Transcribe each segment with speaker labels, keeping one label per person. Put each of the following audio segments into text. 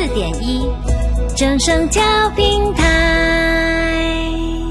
Speaker 1: 104.1正声调频台。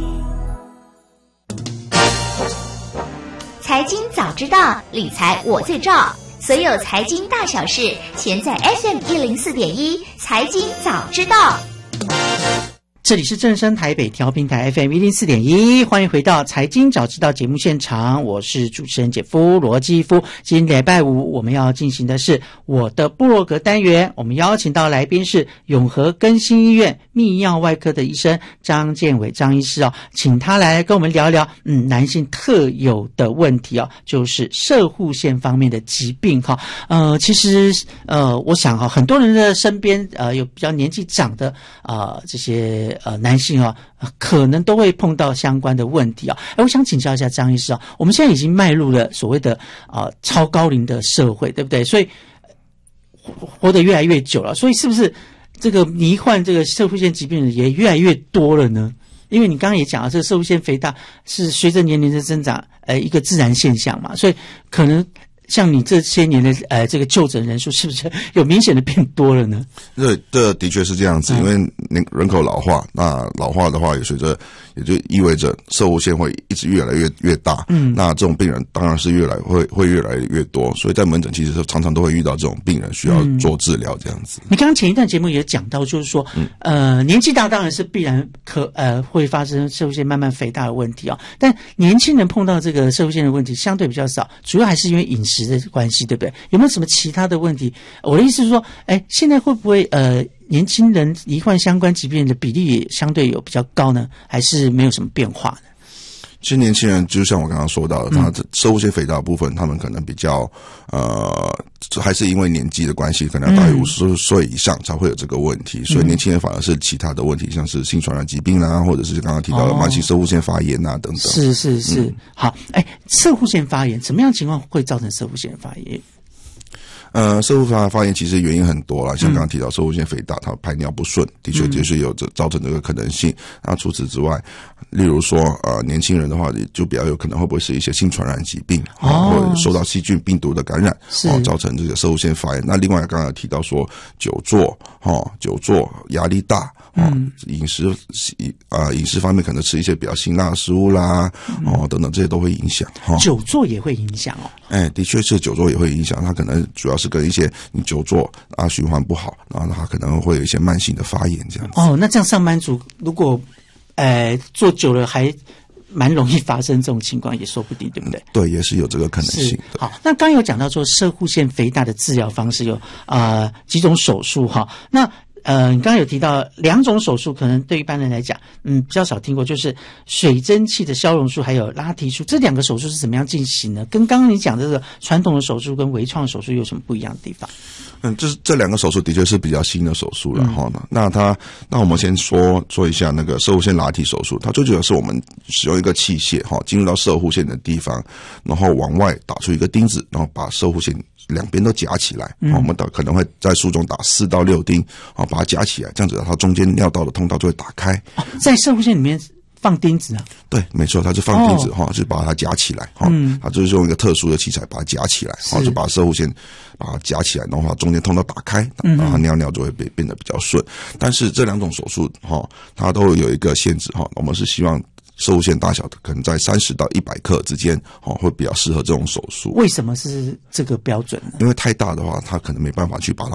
Speaker 2: 财经早知道，理财我最照。所有财经大小事，全在 FM104.1财经早知道。
Speaker 3: 这里是正声台北调频台 FM104.1，欢迎回到财经早知道节目现场，我是主持人姐夫罗基夫。今天礼拜五我们要进行的是我的部落格单元，我们邀请到来宾是永和更新医院泌尿外科的医生张建伟张医师请他来跟我们聊聊男性特有的问题就是摄护腺方面的疾病其实我想很多人的身边有比较年纪长的这些男性可能都会碰到相关的问题我想请教一下张医师我们现在已经迈入了所谓的超高龄的社会，对不对？所以活得越来越久了，所以是不是这个罹患这个摄护腺疾病的人也越来越多了呢？因为你刚刚也讲了，这个摄护腺肥大是随着年龄的增长一个自然现象嘛，所以可能像你这些年的这个就诊人数是不是有明显的变多了呢？
Speaker 4: 对，这的确是这样子，因为人口老化，那老化的话也就意味着摄护腺会一直越来越大，那这种病人当然是会越来越多，所以在门诊其实常常都会遇到这种病人需要做治疗这样子。
Speaker 3: 你刚刚前一段节目也讲到，就是说年纪大当然是必然会发生摄护腺慢慢肥大的问题但年轻人碰到这个摄护腺的问题相对比较少，主要还是因为饮食的关系，对不对？有没有什么其他的问题？我的意思是说现在会不会年轻人罹患相关疾病的比例也相对有比较高呢？还是没有什么变化呢？
Speaker 4: 其实年轻人就像我刚刚说到的，他摄护腺肥大的部分，他们可能比较还是因为年纪的关系，可能要大于50岁以上才会有这个问题，所以年轻人反而是其他的问题，像是性传染疾病或者是刚刚提到的慢性摄护腺发炎等等。
Speaker 3: 是好，摄护腺发炎什么样的情况会造成摄护腺发炎？
Speaker 4: 摄护腺发炎其实原因很多啦，像刚刚提到摄护腺肥大，它排尿不顺，的确就是有造成这个可能性。那除此之外，例如说年轻人的话，就比较有可能会不会是一些性传染疾病或者受到细菌病毒的感染造成这个摄护腺发炎。那另外刚刚提到说久坐压力大饮食方面可能吃一些比较辛辣的食物啦等等，这些都会影响
Speaker 3: 久坐也会影响
Speaker 4: 的确是久坐也会影响，它可能主要是跟一些你久坐循环不好，然后它可能会有一些慢性的发炎这样子。
Speaker 3: 那这样上班族如果坐久了还蛮容易发生这种情况，也说不定，对不对？
Speaker 4: 对，也是有这个可能性的。
Speaker 3: 好，那刚有讲到说摄护腺肥大的治疗方式有几种手术那你刚刚有提到2种手术，可能对一般人来讲比较少听过，就是水蒸气的消融术还有拉提术，这2个手术是怎么样进行呢？跟刚刚你讲的这个传统的手术跟微创手术有什么不一样的地方？
Speaker 4: 这2个手术的确是比较新的手术了那我们先说一下那个摄护腺拉提手术，它最主要是我们使用一个器械进入到摄护腺的地方，然后往外打出一个钉子，然后把摄护腺两边都夹起来我们可能会在术中打4到6钉把它夹起来，这样子它中间尿道的通道就会打开
Speaker 3: 在摄护腺里面放钉子
Speaker 4: 对，没错，它就放钉子就把它夹起来它就是用一个特殊的器材把它夹起来就把摄护腺把它夹起来，然后把中间通道打开然后尿就会变得比较顺。但是这2种手术它都有一个限制我们是希望摄护腺大小的可能在30到100克之间会比较适合这种手术。
Speaker 3: 为什么是这个标准呢？
Speaker 4: 因为太大的话它可能没办法去把它